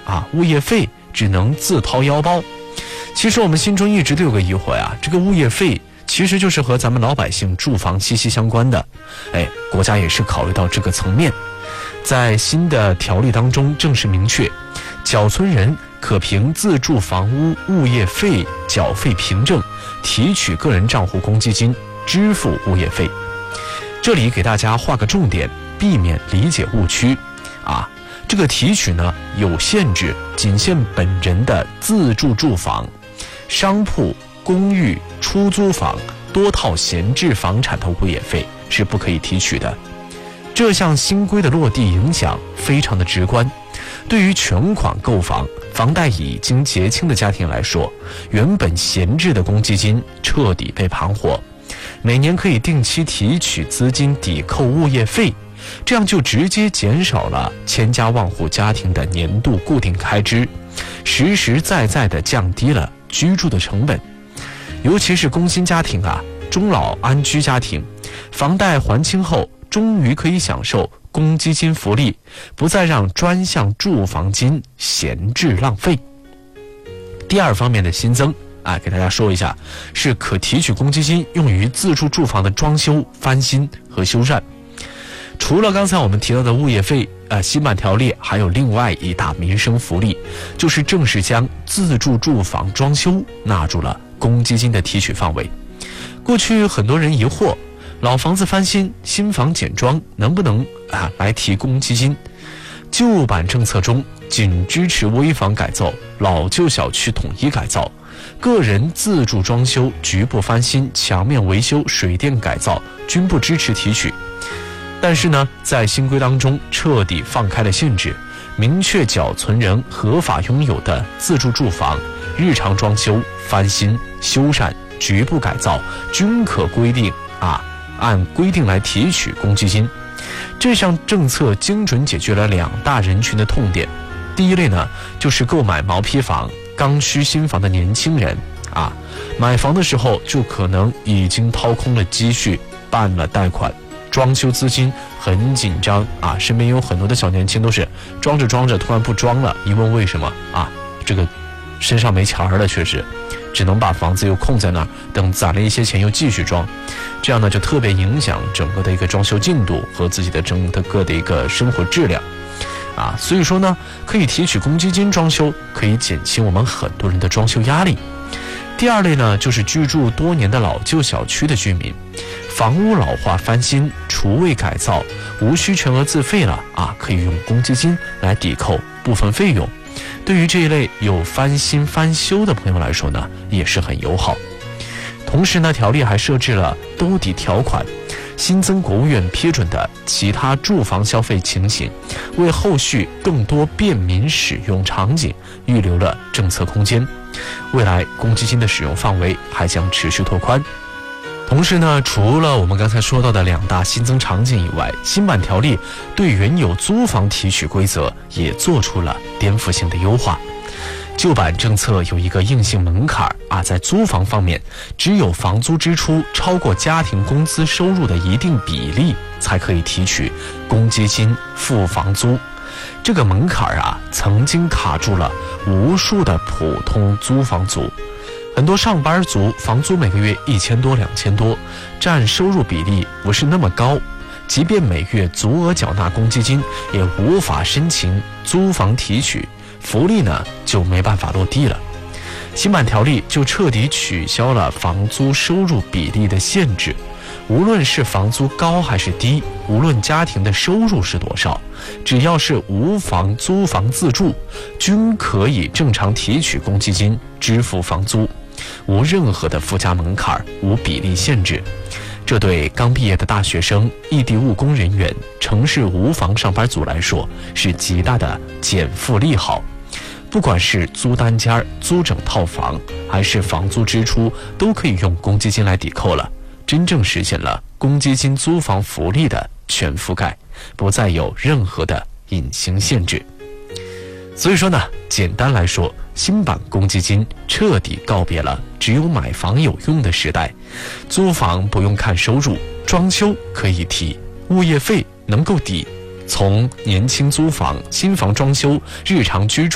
物业费只能自掏腰包。其实我们心中一直都有个疑惑呀，这个物业费其实就是和咱们老百姓住房息息相关的，国家也是考虑到这个层面，在新的条例当中正式明确，缴存人可凭自住房屋物业费缴费凭证提取个人账户公积金支付物业费。这里给大家画个重点，避免理解误区这个提取呢有限制，仅限本人的自住住房、商铺、公寓、出租房、多套闲置房产的物业费是不可以提取的。这项新规的落地影响非常的直观，对于全款购房、房贷已经结清的家庭来说，原本闲置的公积金彻底被盘活，每年可以定期提取资金抵扣物业费，这样就直接减少了千家万户家庭的年度固定开支，实实在在地降低了居住的成本。尤其是工薪家庭中老安居家庭，房贷还清后终于可以享受公积金福利，不再让专项住房金闲置浪费。第二方面的新增给大家说一下，是可提取公积金用于自住住房的装修、翻新和修缮。除了刚才我们提到的物业费，新版条例还有另外一大民生福利，就是正式将自住住房装修纳入了公积金的提取范围。过去很多人疑惑，老房子翻新、新房简装能不能来提公积金？旧版政策中仅支持危房改造、老旧小区统一改造，个人自住装修、局部翻新、墙面维修、水电改造均不支持提取。但是呢，在新规当中彻底放开了限制，明确缴存人合法拥有的自住住房、日常装修、翻新、修缮、局部改造均可规定按规定来提取公积金。这项政策精准解决了两大人群的痛点。第一类呢，就是购买毛坯房、刚需新房的年轻人买房的时候就可能已经掏空了积蓄，办了贷款，装修资金很紧张身边有很多的小年轻都是装着装着突然不装了，一问为什么这个身上没钱了，确实只能把房子又空在那儿，等攒了一些钱又继续装，这样呢就特别影响整个的一个装修进度和自己的整个的一个生活质量所以说呢，可以提取公积金装修，可以减轻我们很多人的装修压力。第二类呢，就是居住多年的老旧小区的居民，房屋老化翻新、除味改造无需全额自费了可以用公积金来抵扣部分费用。对于这一类有翻新翻修的朋友来说呢，也是很友好。同时呢，条例还设置了兜底条款，新增国务院批准的其他住房消费情形，为后续更多便民使用场景预留了政策空间。未来公积金的使用范围还将持续拓宽。同时呢，除了我们刚才说到的两大新增场景以外，新版条例对原有租房提取规则也做出了颠覆性的优化。旧版政策有一个硬性门槛在租房方面，只有房租支出超过家庭工资收入的一定比例，才可以提取公积金付房租。这个门槛曾经卡住了无数的普通租房族。很多上班族房租每个月1000多、2000多，占收入比例不是那么高，即便每月足额缴纳公积金，也无法申请租房提取，福利呢就没办法落地了。新版条例就彻底取消了房租收入比例的限制，无论是房租高还是低，无论家庭的收入是多少，只要是无房租房自住，均可以正常提取公积金支付房租，无任何的附加门槛，无比例限制。这对刚毕业的大学生、异地务工人员、城市无房上班族来说是极大的减负利好。不管是租单间、租整套房，还是房租支出，都可以用公积金来抵扣了，真正实现了公积金租房福利的全覆盖，不再有任何的隐形限制。所以说呢，简单来说，新版公积金彻底告别了只有买房有用的时代，租房不用看收入，装修可以提，物业费能够抵。从年轻租房、新房装修、日常居住